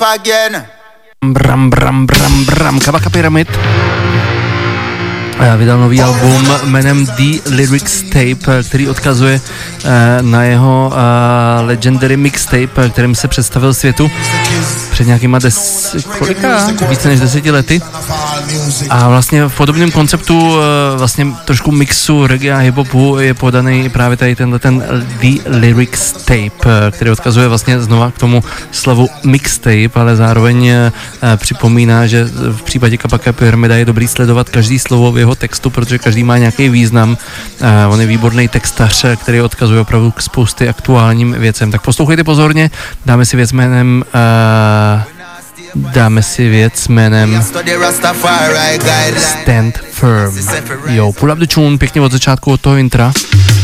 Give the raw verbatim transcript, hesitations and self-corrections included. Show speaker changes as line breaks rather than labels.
again.
Bram, bram, bram, bram, Kabaka Pyramid vydal nový album jménem The Lyrics Tape, který odkazuje na jeho legendary mixtape, kterým se představil světu před nějakýma des, kolika? Více než deseti lety. A vlastně v podobném konceptu vlastně trošku mixu reggae a hip-hopu je podaný právě tady tenhle ten The Lyrics Tape, který odkazuje vlastně znova k tomu slovu mixtape, ale zároveň připomíná, že v případě Kabaka Pyramida je dobrý sledovat každý slovo v jeho textu, protože každý má nějaký význam. On je výborný textař, který odkazuje opravdu k spousty aktuálním věcem. Tak poslouchejte pozorně, dáme si věc jménem uh, dáme si věc jménem Stand Firm. Jo, pull up the tune, pěkně od začátku od toho intra.